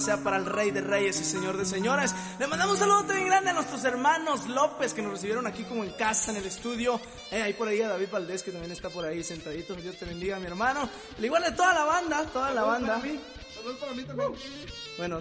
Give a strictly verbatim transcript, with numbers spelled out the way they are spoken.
sea para el Rey de Reyes y Señor de Señores. Le mandamos un saludo bien grande a nuestros hermanos López que nos recibieron aquí como en casa, en el estudio. Eh, ahí por ahí a David Valdés que también está por ahí sentadito. Dios te bendiga, mi hermano. Al igual de toda la banda, toda la banda. Saludos para mí también. Bueno,